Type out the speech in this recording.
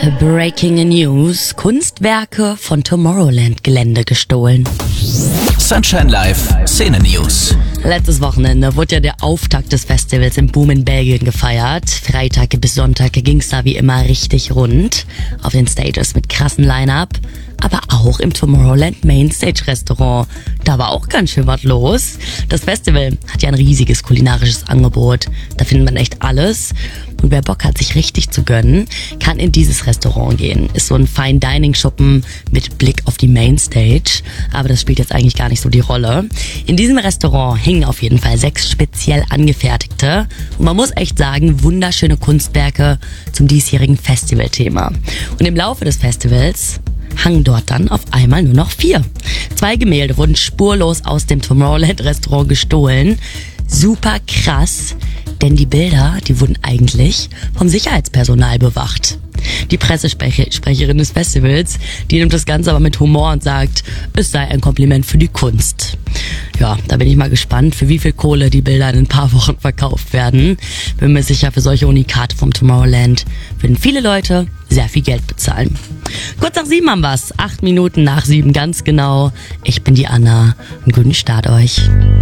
Breaking News. Kunstwerke von Tomorrowland-Gelände gestohlen. Sunshine Live Szene News. Letztes Wochenende wurde ja der Auftakt des Festivals im Boom in Belgien gefeiert. Freitag bis Sonntag ging's da wie immer richtig rund. Auf den Stages mit krassen Line-Up. Aber auch im Tomorrowland Mainstage Restaurant. Da war auch ganz schön was los. Das Festival hat ja ein riesiges kulinarisches Angebot. Da findet man echt alles. Und wer Bock hat, sich richtig zu gönnen, kann in dieses Restaurant gehen. Ist so ein Fine-Dining-Schuppen mit Blick auf die Mainstage. Aber das spielt jetzt eigentlich gar nicht so die Rolle. In diesem Restaurant hingen auf jeden Fall 6 speziell angefertigte und man muss echt sagen, wunderschöne Kunstwerke zum diesjährigen Festivalthema. Und im Laufe des Festivals hangen dort dann auf einmal nur noch 4. 2 Gemälde wurden spurlos aus dem Tomorrowland-Restaurant gestohlen. Super krass, denn die Bilder, die wurden eigentlich vom Sicherheitspersonal bewacht. Die Pressesprecherin des Festivals, die nimmt das Ganze aber mit Humor und sagt, es sei ein Kompliment für die Kunst. Ja, da bin ich mal gespannt, für wie viel Kohle die Bilder in ein paar Wochen verkauft werden. Bin mir sicher, für solche Unikate vom Tomorrowland würden viele Leute sehr viel Geld bezahlen. Kurz nach 7 haben wir's. 8 Minuten nach 7 ganz genau. Ich bin die Anna. Einen guten Start euch.